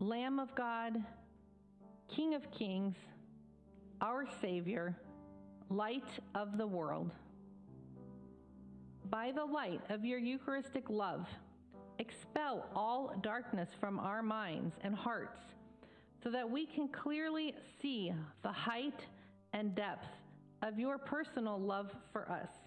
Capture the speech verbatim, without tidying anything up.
Lamb of God, King of Kings, our Savior, Light of the world. By the light of your Eucharistic love, expel all darkness from our minds and hearts, so that we can clearly see the height and depth of your personal love for us.